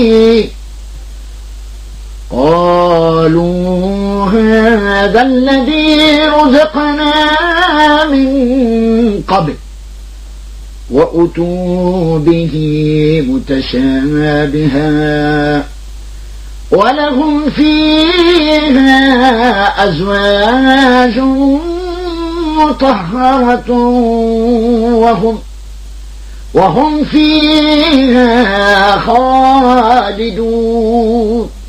قالوا هذا الذي رزقنا من قبل وأتوا به متشابها ولهم فيها أزواج مطهرة وهم فيها خالدون